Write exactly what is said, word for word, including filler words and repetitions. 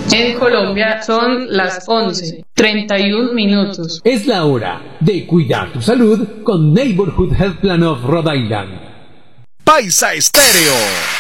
En Colombia son las once, treinta y un minutos. Es la hora de cuidar tu salud con Neighborhood Health Plan of Rhode Island. Paisa Estéreo.